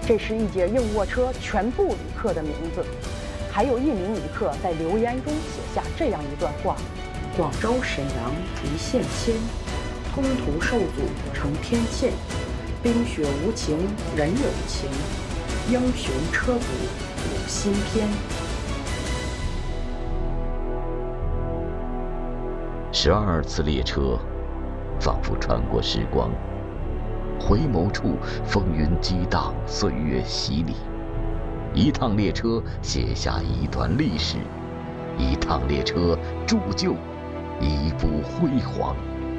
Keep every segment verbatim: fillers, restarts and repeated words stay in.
这是一节硬卧车全部旅客的名字。还有一名旅客在留言中写下这样一段话：广州沈阳一线牵，通途受阻成天堑，冰雪无情人有情，英雄车主有新篇。 十二次列车仿佛穿过时光，回眸处风云激荡，岁月洗礼。一趟列车写下一段历史，一趟列车铸就一部辉煌。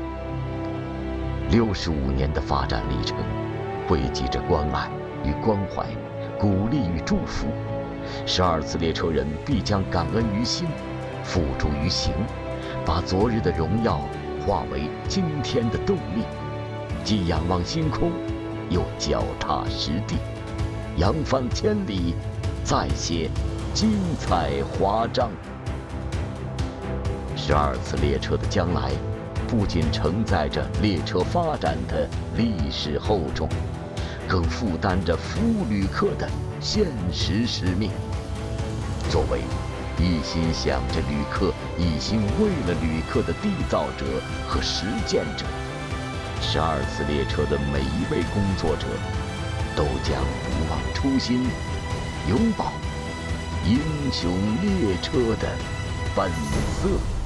六十五年的发展历程，汇集着关爱与关怀，鼓励与祝福。十二次列车人必将感恩于心，付诸于行，把昨日的荣耀化为今天的动力，既仰望星空，又脚踏实地，扬帆千里，再写精彩华章。十二次列车的将来，不仅承载着列车发展的历史厚重，更负担着服务旅客的现实使命。作为一心想着旅客、一心为了旅客的缔造者和实践者，十二次列车的每一位工作者都将不忘初心，拥抱英雄列车的本色。